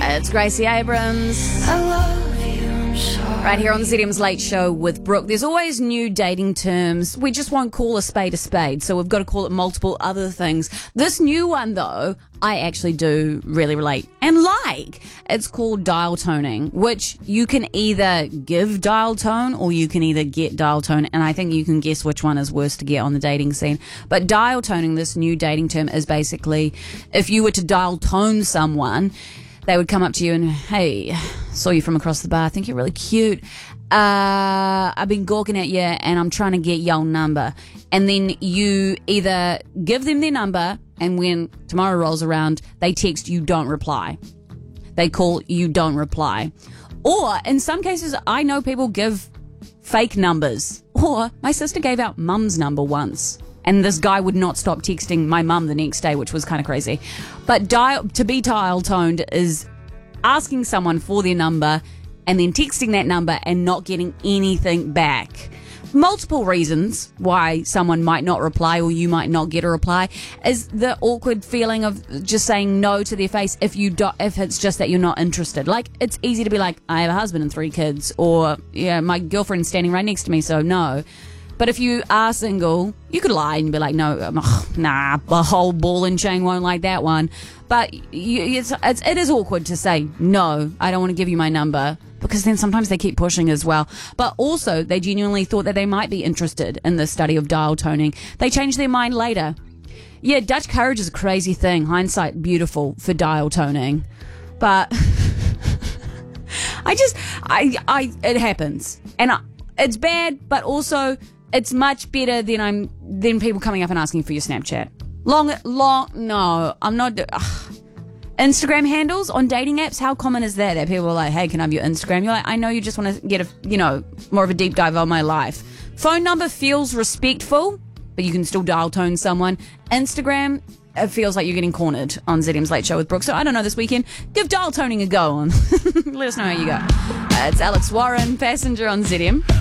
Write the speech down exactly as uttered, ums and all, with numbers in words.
It's Gracie Abrams. I love you, I'm sorry. Right here on Z D M's Late Show with Brooke. There's always new dating terms. We just won't call a spade a spade, so we've got to call it multiple other things. This new one, though, I actually do really relate and like. It's called dial toning, which you can either give dial tone or you can either get dial tone, and I think you can guess which one is worse to get on the dating scene. But dial toning, this new dating term, is basically if you were to dial tone someone, they would come up to you and, hey, saw you from across the bar, I think you're really cute. Uh, I've been gawking at you and I'm trying to get your number. And then you either give them their number, and when tomorrow rolls around, they text, you don't reply. They call, you don't reply. Or in some cases, I know people give fake numbers. Or my sister gave out mum's number once, and this guy would not stop texting my mum the next day, which was kind of crazy. But dial, to be dial toned is asking someone for their number and then texting that number and not getting anything back. Multiple reasons why someone might not reply or you might not get a reply is the awkward feeling of just saying no to their face if you do, if it's just that you're not interested. Like, it's easy to be like, I have a husband and three kids, or yeah, my girlfriend's standing right next to me, so no. But if you are single, you could lie and be like, no, um, ugh, nah, the whole ball and chain won't like that one. But you, it's, it's, it is awkward to say, no, I don't want to give you my number, because then sometimes they keep pushing as well. But also, they genuinely thought that they might be interested in the study of dial toning. They changed their mind later. Yeah, Dutch courage is a crazy thing. Hindsight, beautiful for dial toning. But I just, I, I, it happens. And I, it's bad, but also it's much better than I'm than people coming up and asking for your Snapchat. Long, long, no, I'm not. Ugh. Instagram handles on dating apps, how common is that? That people are like, hey, can I have your Instagram? You're like, I know you just want to get a, you know, more of a deep dive on my life. Phone number feels respectful, but you can still dial tone someone. Instagram, it feels like you're getting cornered on Z D M's Late Show with Brooke. So I don't know, this weekend, give dial toning a go on. Let us know how you go. Uh, it's Alex Warren, Passenger on Z D M.